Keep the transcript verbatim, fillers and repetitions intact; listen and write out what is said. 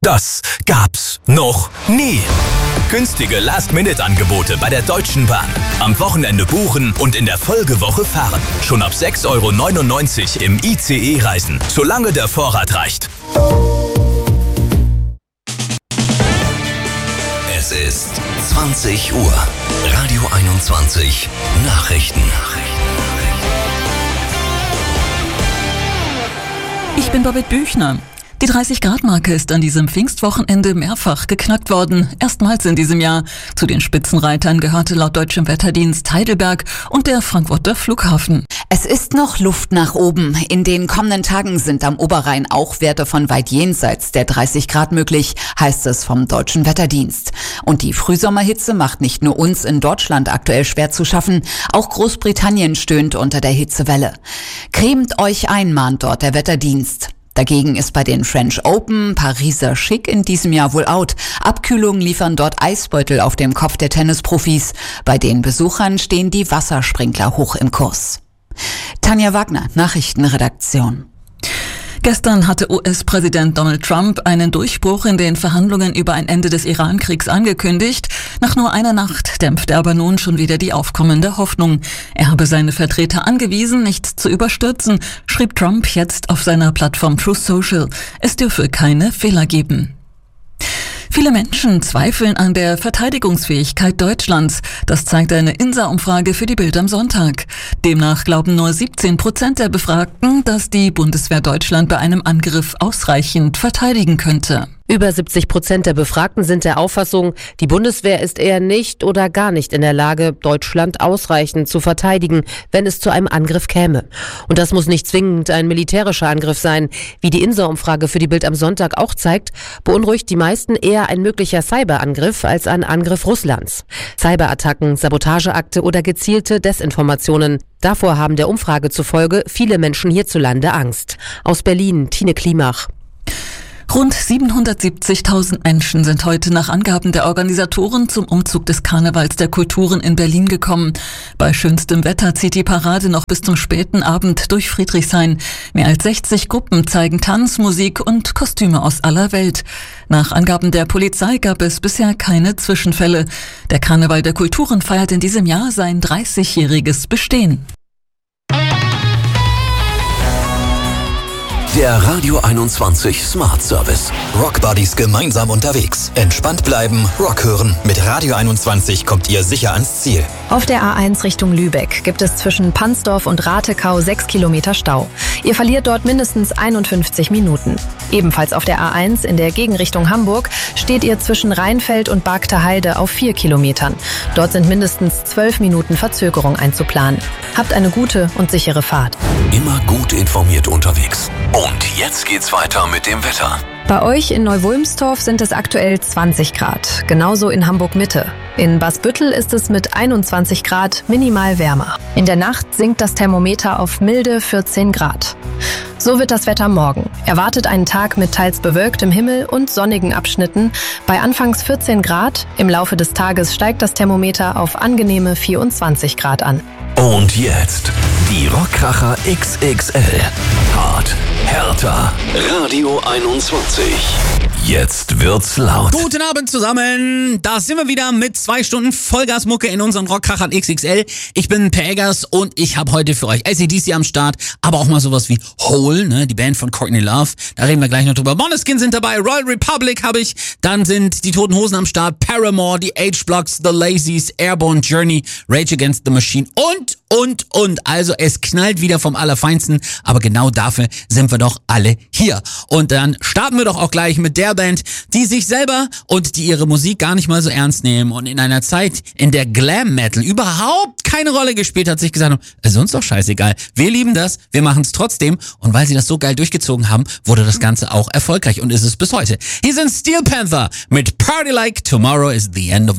Das gab's noch nie. Günstige Last-Minute-Angebote bei der Deutschen Bahn. Am Wochenende buchen und in der Folgewoche fahren. Schon ab sechs Euro neunundneunzig im I C E reisen, solange der Vorrat reicht. Es ist zwanzig Uhr. Radio einundzwanzig Nachrichten. Ich bin Babette Büchner. Die dreißig-Grad-Marke ist an diesem Pfingstwochenende mehrfach geknackt worden. Erstmals in diesem Jahr. Zu den Spitzenreitern gehörte laut deutschem Wetterdienst Heidelberg und der Frankfurter Flughafen. Es ist noch Luft nach oben. In den kommenden Tagen sind am Oberrhein auch Werte von weit jenseits der dreißig Grad möglich, heißt es vom deutschen Wetterdienst. Und die Frühsommerhitze macht nicht nur uns in Deutschland aktuell schwer zu schaffen, auch Großbritannien stöhnt unter der Hitzewelle. Cremt euch ein, mahnt dort der Wetterdienst. Dagegen ist bei den French Open Pariser Schick in diesem Jahr wohl out. Abkühlungen liefern dort Eisbeutel auf dem Kopf der Tennisprofis. Bei den Besuchern stehen die Wassersprinkler hoch im Kurs. Tanja Wagner, Nachrichtenredaktion. Gestern hatte U S-Präsident Donald Trump einen Durchbruch in den Verhandlungen über ein Ende des Iran-Kriegs angekündigt. Nach nur einer Nacht dämpfte aber nun schon wieder die aufkommende Hoffnung. Er habe seine Vertreter angewiesen, nichts zu überstürzen, schrieb Trump jetzt auf seiner Plattform Truth Social. Es dürfe keine Fehler geben. Viele Menschen zweifeln an der Verteidigungsfähigkeit Deutschlands. Das zeigt eine I N S A-Umfrage für die Bild am Sonntag. Demnach glauben nur siebzehn Prozent der Befragten, dass die Bundeswehr Deutschland bei einem Angriff ausreichend verteidigen könnte. Über siebzig Prozent der Befragten sind der Auffassung, die Bundeswehr ist eher nicht oder gar nicht in der Lage, Deutschland ausreichend zu verteidigen, wenn es zu einem Angriff käme. Und das muss nicht zwingend ein militärischer Angriff sein. Wie die I N S A-Umfrage für die Bild am Sonntag auch zeigt, beunruhigt die meisten eher ein möglicher Cyberangriff als ein Angriff Russlands. Cyberattacken, Sabotageakte oder gezielte Desinformationen. Davor haben der Umfrage zufolge viele Menschen hierzulande Angst. Aus Berlin, Tine Klimach. Rund siebenhundertsiebzigtausend Menschen sind heute nach Angaben der Organisatoren zum Umzug des Karnevals der Kulturen in Berlin gekommen. Bei schönstem Wetter zieht die Parade noch bis zum späten Abend durch Friedrichshain. Mehr als sechzig Gruppen zeigen Tanz, Musik und Kostüme aus aller Welt. Nach Angaben der Polizei gab es bisher keine Zwischenfälle. Der Karneval der Kulturen feiert in diesem Jahr sein dreißigjähriges Bestehen. Der Radio einundzwanzig Smart Service. Rock Buddies gemeinsam unterwegs. Entspannt bleiben, Rock hören. Mit Radio einundzwanzig kommt ihr sicher ans Ziel. Auf der A eins Richtung Lübeck gibt es zwischen Pansdorf und Ratekau sechs Kilometer Stau. Ihr verliert dort mindestens einundfünfzig Minuten. Ebenfalls auf der A eins in der Gegenrichtung Hamburg steht ihr zwischen Rheinfeld und Bargter Heide auf vier Kilometern. Dort sind mindestens zwölf Minuten Verzögerung einzuplanen. Habt eine gute und sichere Fahrt. Immer gut informiert unterwegs. Und jetzt geht's weiter mit dem Wetter. Bei euch in Neu-Wulmstorf sind es aktuell zwanzig Grad, genauso in Hamburg-Mitte. In Basbüttel ist es mit einundzwanzig Grad minimal wärmer. In der Nacht sinkt das Thermometer auf milde vierzehn Grad. So wird das Wetter morgen. Erwartet einen Tag mit teils bewölktem Himmel und sonnigen Abschnitten. Bei anfangs vierzehn Grad, im Laufe des Tages steigt das Thermometer auf angenehme vierundzwanzig Grad an. Und jetzt die Rockkracher X X L. Hart, härter. Radio einundzwanzig. Jetzt wird's laut. Guten Abend zusammen. Da sind wir wieder mit zwei Stunden Vollgasmucke in unseren Rockkrachern X X L. Ich bin Per Eggers und ich habe heute für euch A C D C am Start, aber auch mal sowas wie Hole, ne, die Band von Courtney Love. Da reden wir gleich noch drüber. Måneskin sind dabei, Royal Republic habe ich. Dann sind die Toten Hosen am Start, Paramore, die H-Blocks, The Lazies, Airborne Journey, Rage Against the Machine und, und, und. Also es knallt wieder vom Allerfeinsten, aber genau dafür sind wir doch alle hier. Und dann starten wir doch auch gleich mit der Band, die sich selber und die ihre Musik gar nicht mal so ernst nehmen und in einer Zeit, in der Glam Metal überhaupt keine Rolle gespielt hat, sich gesagt haben, ist uns doch scheißegal. Wir lieben das, wir machen es trotzdem und weil sie das so geil durchgezogen haben, wurde das Ganze auch erfolgreich und ist es bis heute. Hier sind Steel Panther mit Party Like Tomorrow is the End of